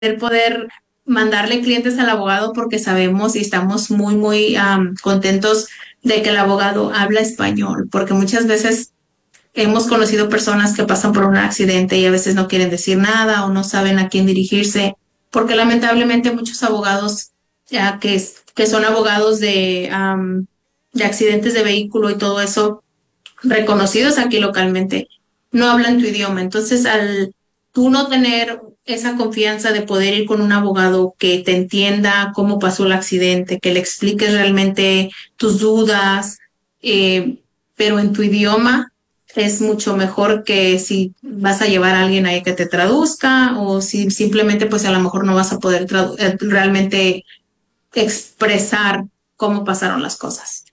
el poder mandarle clientes al abogado porque sabemos y estamos muy, muy contentos de que el abogado habla español, porque muchas veces hemos conocido personas que pasan por un accidente y a veces no quieren decir nada o no saben a quién dirigirse, porque lamentablemente muchos abogados ya que son abogados de accidentes de vehículo y todo eso, reconocidos aquí localmente, no hablan tu idioma. Entonces, al tú no tener esa confianza de poder ir con un abogado que te entienda cómo pasó el accidente, que le expliques realmente tus dudas, pero en tu idioma, es mucho mejor que si vas a llevar a alguien ahí que te traduzca o si simplemente pues a lo mejor no vas a poder realmente expresar cómo pasaron las cosas.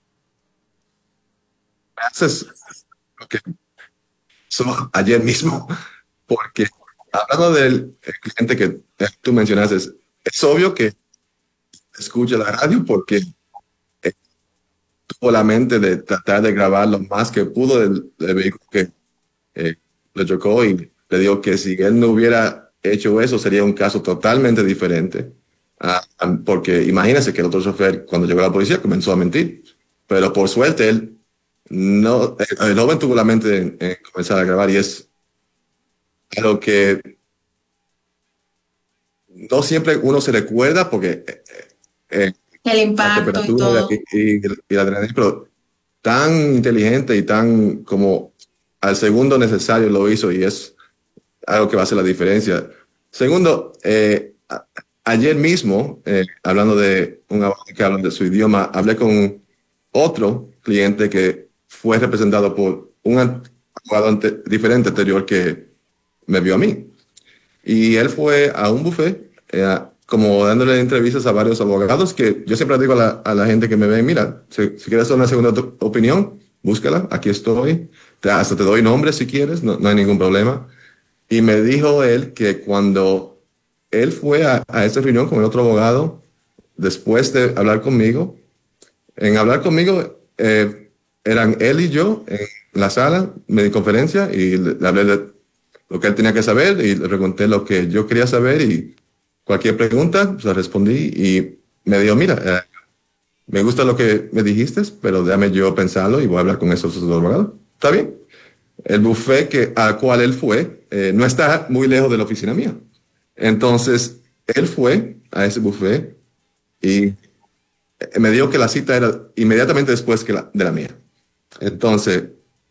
Haces lo que pasó ayer mismo, porque hablando del cliente que tú mencionaste, es obvio que escucha la radio porque eh, tuvo la mente de tratar de grabar lo más que pudo del vehículo que eh, le chocó y le digo que si él no hubiera hecho eso sería un caso totalmente diferente. Porque imagínese que el otro chofer cuando llegó la policía comenzó a mentir, pero por suerte él no, el joven tuvo la mente en comenzar a grabar y es algo que no siempre uno se recuerda porque eh, El la impacto y temperatura todo. y la adrenalina, pero tan inteligente y tan como al segundo necesario lo hizo y es algo que va a hacer la diferencia. Segundo, ayer mismo, hablando de un abogado que habla de su idioma, hablé con otro cliente que fue representado por un abogado diferente anterior que me vio a mí. Y él fue a un buffet, como dándole entrevistas a varios abogados, que yo siempre digo a la gente que me ve, mira, si quieres hacer una segunda opinión, búscala, aquí estoy, hasta te doy nombre si quieres, no, no hay ningún problema. Y me dijo él que cuando él fue a esa reunión con el otro abogado, después de hablar conmigo, en hablar conmigo, eran él y yo en la sala de conferencia y le hablé de lo que él tenía que saber y le pregunté lo que yo quería saber y cualquier pregunta, pues la respondí y me dijo, mira, me gusta lo que me dijiste, pero déjame yo pensarlo y voy a hablar con esos dos abogados. ¿Está bien? El buffet al cual él fue no está muy lejos de la oficina mía. Entonces, él fue a ese buffet y me dijo que la cita era inmediatamente después de la mía. Entonces,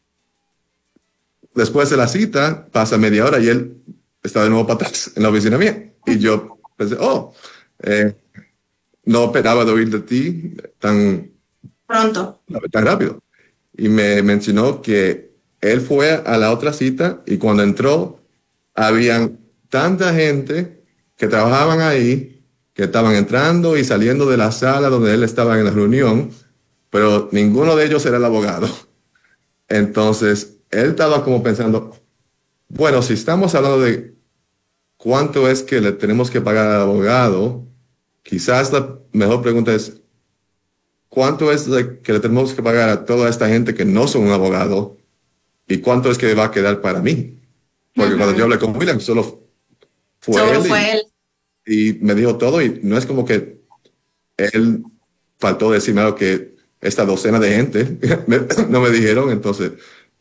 después de la cita, pasa media hora y él está de nuevo para atrás en la oficina mía. Y yo pensé, oh, eh, no esperaba de oír de ti Pronto. tan rápido. Y me mencionó que él fue a la otra cita y cuando entró, habían tanta gente que trabajaban ahí, que estaban entrando y saliendo de la sala donde él estaba en la reunión, pero ninguno de ellos era el abogado. Entonces, él estaba como pensando, bueno, si estamos hablando de cuánto es que le tenemos que pagar al abogado, quizás la mejor pregunta es, ¿cuánto es que le tenemos que pagar a toda esta gente que no son un abogado? ¿Y cuánto es que va a quedar para mí? Porque cuando yo Ujú. hablé con William, solo fue Solo él fue él. y me dijo todo y no es como que él faltó decirme algo que esta docena de gente no me dijeron, entonces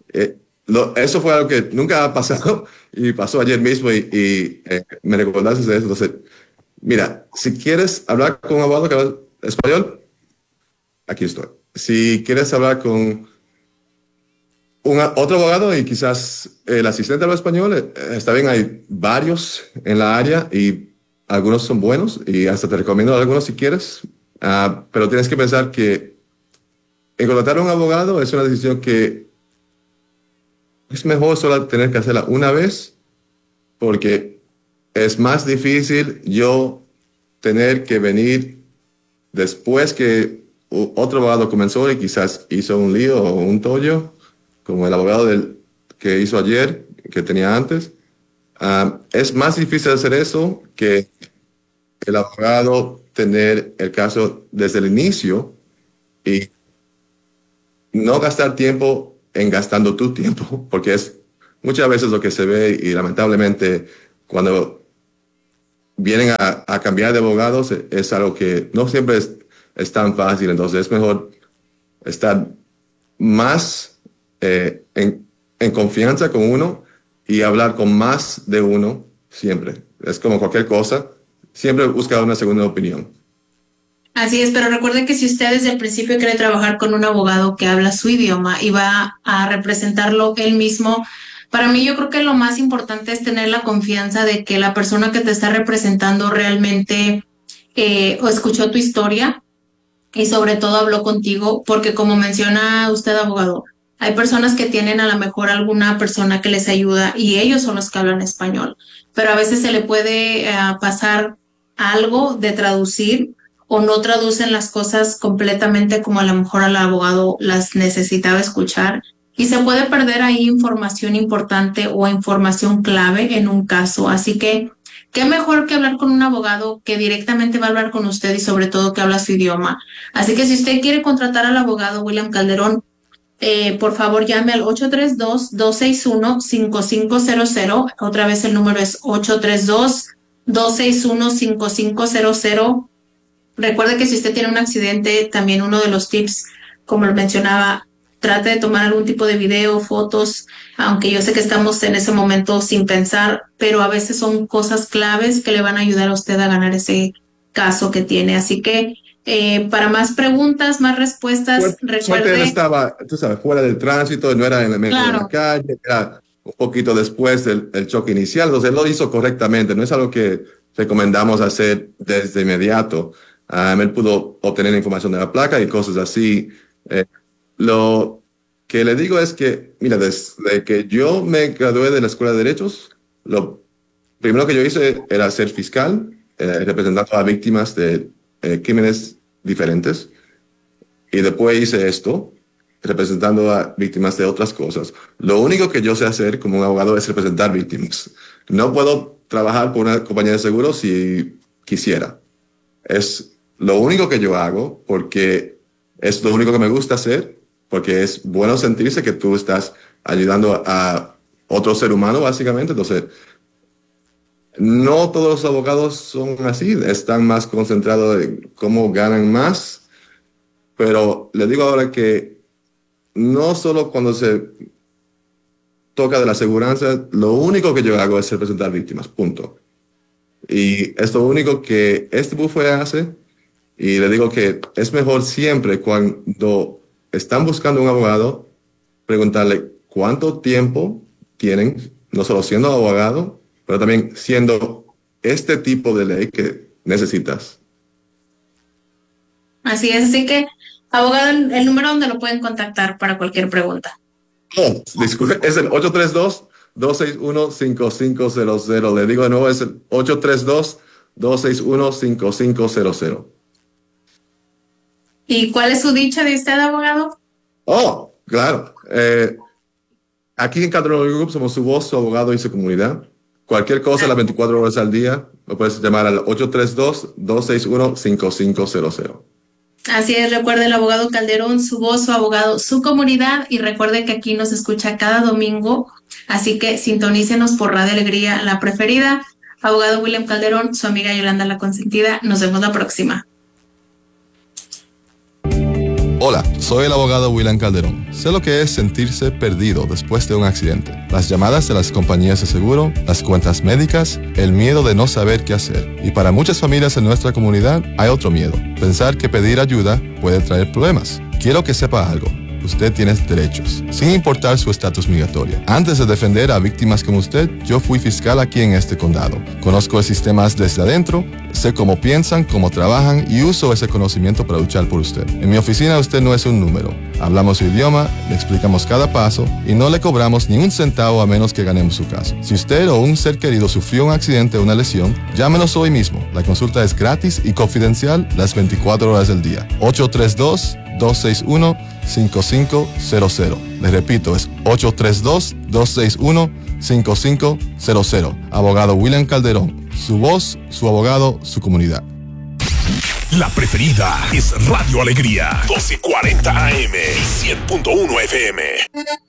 eso fue algo que nunca ha pasado y pasó ayer mismo y me recordaste de eso. Entonces, mira, si quieres hablar con un abogado que habla español, aquí estoy. Si quieres hablar con otro abogado y quizás el asistente habla español, está bien, hay varios en la área y algunos son buenos y hasta te recomiendo algunos si quieres. Pero tienes que pensar que en contratar a un abogado es una decisión que es mejor solo tener que hacerla una vez porque es más difícil yo tener que venir después que otro abogado comenzó y quizás hizo un lío o un tollo, como el abogado que hizo ayer, que tenía antes. Es más difícil hacer eso que el abogado tener el caso desde el inicio y no gastar tiempo en gastando tu tiempo, porque es muchas veces lo que se ve y lamentablemente cuando vienen a cambiar de abogados, es algo que no siempre es tan fácil. Entonces es mejor estar más en confianza con uno y hablar con más de uno siempre. Es como cualquier cosa, siempre buscar una segunda opinión. Así es, pero recuerde que si usted desde el principio quiere trabajar con un abogado que habla su idioma y va a representarlo él mismo, para mí yo creo que lo más importante es tener la confianza de que la persona que te está representando realmente o escuchó tu historia y sobre todo habló contigo, porque como menciona usted, abogado, hay personas que tienen a lo mejor alguna persona que les ayuda y ellos son los que hablan español, pero a veces se le puede pasar algo de traducir o no traducen las cosas completamente como a lo mejor al abogado las necesitaba escuchar y se puede perder ahí información importante o información clave en un caso. Así que qué mejor que hablar con un abogado que directamente va a hablar con usted y sobre todo que habla su idioma. Así que si usted quiere contratar al abogado William Calderón, por favor llame al 832-261-5500. Otra vez el número es 832-261-5500. Recuerde que si usted tiene un accidente, también uno de los tips, como lo mencionaba, trate de tomar algún tipo de video, fotos, aunque yo sé que estamos en ese momento sin pensar, pero a veces son cosas claves que le van a ayudar a usted a ganar ese caso que tiene. Así que para más preguntas, más respuestas, recuerde... Él estaba, tú sabes, fuera del tránsito, no era en el medio de la calle, era un poquito después del choque inicial, entonces él lo hizo correctamente, no es algo que recomendamos hacer desde inmediato. Él pudo obtener información de la placa y cosas así. Lo que le digo es que, mira, desde que yo me gradué de la Escuela de Derechos, lo primero que yo hice era ser fiscal, representando a víctimas de crímenes diferentes. Y después hice esto, representando a víctimas de otras cosas. Lo único que yo sé hacer como un abogado es representar víctimas. No puedo trabajar por una compañía de seguros si quisiera. Es lo único que yo hago porque es lo único que me gusta hacer, porque es bueno sentirse que tú estás ayudando a otro ser humano, básicamente. Entonces, no todos los abogados son así, están más concentrados en cómo ganan más, pero les digo ahora que no solo cuando se toca de la aseguranza, lo único que yo hago es representar víctimas, punto. Y es lo único que este bufete hace. Y le digo que es mejor siempre cuando están buscando un abogado, preguntarle cuánto tiempo tienen, no solo siendo abogado, pero también siendo este tipo de ley que necesitas. Así es, así que, abogado, el número donde lo pueden contactar para cualquier pregunta. Oh, disculpe, es el 832-261-5500. Le digo de nuevo, es el 832-261-5500. ¿Y cuál es su dicha de usted, abogado? Oh, claro. Aquí en Calderón Group somos su voz, su abogado y su comunidad. Cualquier cosa, las 24 horas al día, me puedes llamar al 832-261-5500. Así es, recuerde el abogado Calderón, su voz, su abogado, su comunidad, y recuerde que aquí nos escucha cada domingo, así que sintonícenos por Radio Alegría, la preferida. Abogado William Calderón, su amiga Yolanda la Consentida, nos vemos la próxima. Hola, soy el abogado William Calderón. Sé lo que es sentirse perdido después de un accidente. Las llamadas de las compañías de seguro, las cuentas médicas, el miedo de no saber qué hacer. Y para muchas familias en nuestra comunidad hay otro miedo. Pensar que pedir ayuda puede traer problemas. Quiero que sepa algo. Usted tiene derechos, sin importar su estatus migratorio. Antes de defender a víctimas como usted, yo fui fiscal aquí en este condado. Conozco el sistema desde adentro, sé cómo piensan, cómo trabajan y uso ese conocimiento para luchar por usted. En mi oficina usted no es un número. Hablamos su idioma, le explicamos cada paso y no le cobramos ni un centavo a menos que ganemos su caso. Si usted o un ser querido sufrió un accidente o una lesión, llámenos hoy mismo. La consulta es gratis y confidencial las 24 horas del día. 832-261-5500. Les repito, es 832-261-5500. Abogado William Calderón. Su voz, su abogado, su comunidad. La preferida es Radio Alegría, 1240 AM y 100.1 FM.